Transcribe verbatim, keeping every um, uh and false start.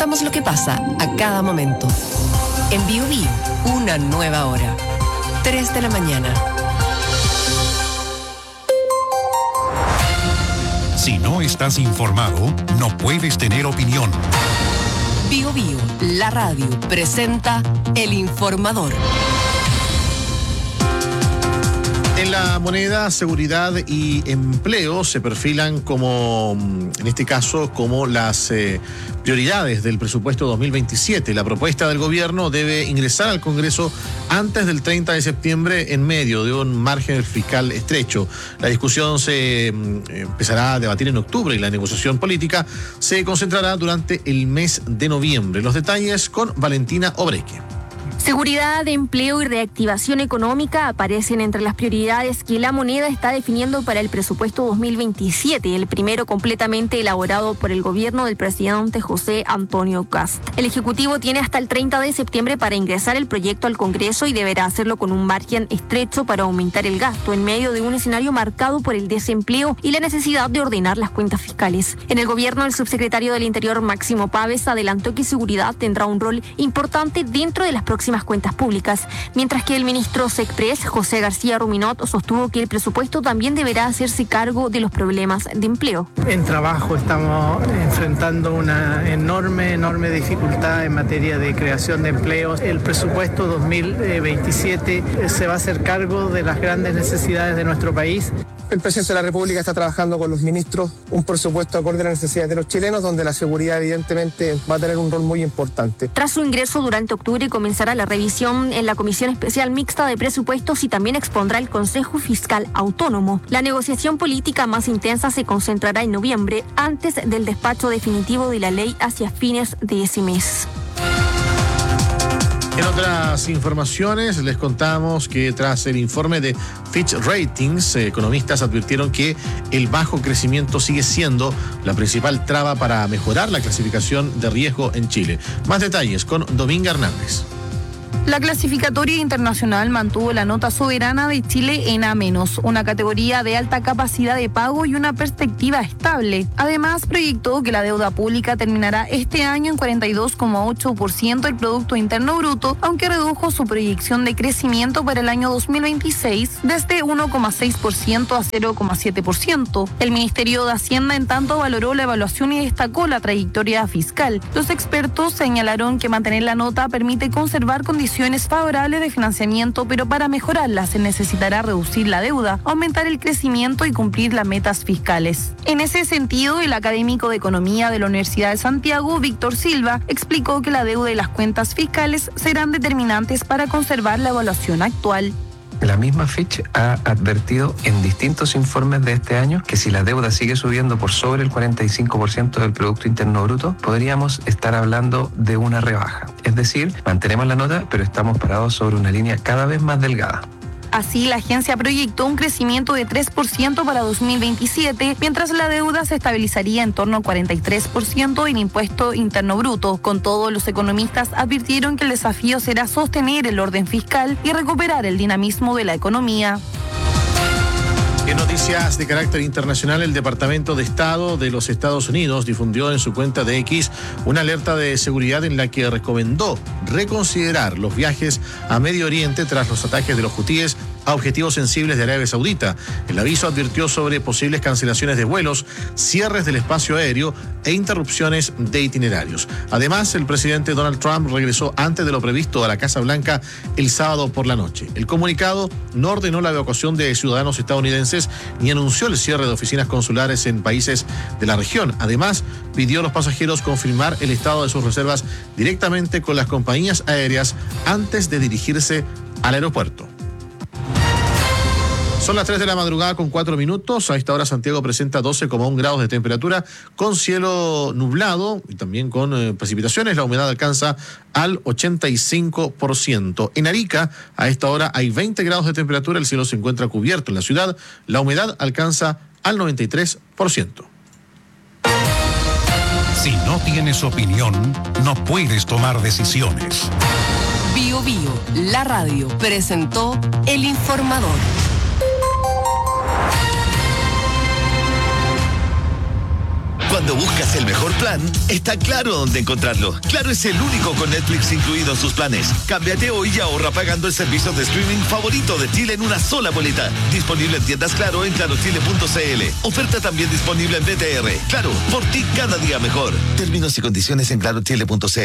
contamos lo que pasa a cada momento. En Bio Bio, una nueva hora. tres de la mañana. Si no estás informado, no puedes tener opinión. Bio Bio, la radio, presenta El Informador. En la moneda, seguridad y empleo se perfilan como, en este caso, como las eh, prioridades del presupuesto dos mil veintisiete. La propuesta del gobierno debe ingresar al Congreso antes del treinta de septiembre en medio de un margen fiscal estrecho. La discusión se eh, empezará a debatir en octubre y la negociación política se concentrará durante el mes de noviembre. Los detalles con Valentina Obreque. Seguridad, empleo y reactivación económica aparecen entre las prioridades que la moneda está definiendo para el presupuesto dos mil veintisiete, el primero completamente elaborado por el gobierno del presidente José Antonio Kast. El Ejecutivo tiene hasta el treinta de septiembre para ingresar el proyecto al Congreso y deberá hacerlo con un margen estrecho para aumentar el gasto en medio de un escenario marcado por el desempleo y la necesidad de ordenar las cuentas fiscales. En el gobierno, el subsecretario del Interior, Máximo Pávez, adelantó que seguridad tendrá un rol importante dentro de las próximas cuentas públicas, mientras que el ministro SECPRES, José García Ruminot, sostuvo que el presupuesto también deberá hacerse cargo de los problemas de empleo. En trabajo estamos enfrentando una enorme, enorme dificultad en materia de creación de empleos. El presupuesto dos mil veintisiete se va a hacer cargo de las grandes necesidades de nuestro país. El presidente de la República está trabajando con los ministros un presupuesto acorde a las necesidades de los chilenos, donde la seguridad evidentemente va a tener un rol muy importante. Tras su ingreso durante octubre comenzará la revisión en la Comisión Especial Mixta de Presupuestos y también expondrá el Consejo Fiscal Autónomo. La negociación política más intensa se concentrará en noviembre, antes del despacho definitivo de la ley hacia fines de ese mes. En otras informaciones, les contamos que tras el informe de Fitch Ratings, economistas advirtieron que el bajo crecimiento sigue siendo la principal traba para mejorar la clasificación de riesgo en Chile. Más detalles con Dominga Hernández. La clasificatoria internacional mantuvo la nota soberana de Chile en A menos, una categoría de alta capacidad de pago y una perspectiva estable. Además, proyectó que la deuda pública terminará este año en cuarenta y dos coma ocho por ciento del Producto Interno Bruto, aunque redujo su proyección de crecimiento para el año dos mil veintiséis desde uno coma seis por ciento a cero coma siete por ciento. El Ministerio de Hacienda, en tanto, valoró la evaluación y destacó la trayectoria fiscal. Los expertos señalaron que mantener la nota permite conservar condiciones favorables de financiamiento, pero para mejorarla se necesitará reducir la deuda, aumentar el crecimiento y cumplir las metas fiscales. En ese sentido, el académico de Economía de la Universidad de Santiago, Víctor Silva, explicó que la deuda y las cuentas fiscales serán determinantes para conservar la evaluación actual. La misma Fitch ha advertido en distintos informes de este año que si la deuda sigue subiendo por sobre el cuarenta y cinco por ciento del Producto Interno Bruto, podríamos estar hablando de una rebaja. Es decir, mantenemos la nota, pero estamos parados sobre una línea cada vez más delgada. Así, la agencia proyectó un crecimiento de tres por ciento para dos mil veintisiete, mientras la deuda se estabilizaría en torno al cuarenta y tres por ciento en impuesto interno bruto. Con todo, los economistas advirtieron que el desafío será sostener el orden fiscal y recuperar el dinamismo de la economía. En noticias de carácter internacional, el Departamento de Estado de los Estados Unidos difundió en su cuenta de X una alerta de seguridad en la que recomendó reconsiderar los viajes a Medio Oriente tras los ataques de los hutíes a objetivos sensibles de Arabia Saudita. El aviso advirtió sobre posibles cancelaciones de vuelos, cierres del espacio aéreo e interrupciones de itinerarios. Además, el presidente Donald Trump regresó antes de lo previsto a la Casa Blanca el sábado por la noche. El comunicado no ordenó la evacuación de ciudadanos estadounidenses ni anunció el cierre de oficinas consulares en países de la región. Además, pidió a los pasajeros confirmar el estado de sus reservas directamente con las compañías aéreas antes de dirigirse al aeropuerto. Son las tres de la madrugada con cuatro minutos. A esta hora Santiago presenta doce coma uno grados de temperatura con cielo nublado y también con eh, precipitaciones. La humedad alcanza al ochenta y cinco por ciento. En Arica, a esta hora hay veinte grados de temperatura. El cielo se encuentra cubierto en la ciudad. La humedad alcanza al noventa y tres por ciento. Si no tienes opinión, no puedes tomar decisiones. Bio Bio, la radio, presentó El Informador. Cuando buscas el mejor plan, está claro dónde encontrarlo. Claro es el único con Netflix incluido en sus planes. Cámbiate hoy y ahorra pagando el servicio de streaming favorito de Chile en una sola boleta. Disponible en tiendas Claro en claro chile punto c l. Oferta también disponible en B T R. Claro, por ti cada día mejor. Términos y condiciones en claro chile punto c l.